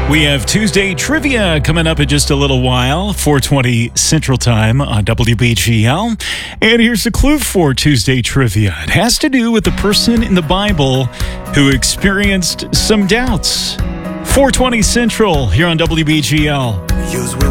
We have Tuesday Trivia coming up in just a little while, 4:20 Central Time on WBGL. And here's the clue for Tuesday Trivia. It has to do with the person in the Bible who experienced some doubts. 4:20 Central here on WBGL.